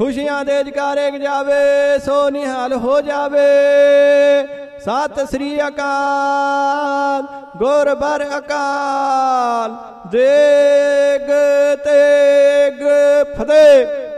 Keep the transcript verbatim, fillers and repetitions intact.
ਖੁਸ਼ੀਆਂ ਦੇ ਜਕਾਰੇ ਗਜਾਵੇ, ਸੋ ਨਿਹਾਲ ਹੋ ਜਾਵੇ। ਸਤਿ ਸ੍ਰੀ ਅਕਾਲ, ਗੁਰ ਬਰ ਅਕਾਲ, ਦੇਗ ਤੇਗ ਫਤਿਹ।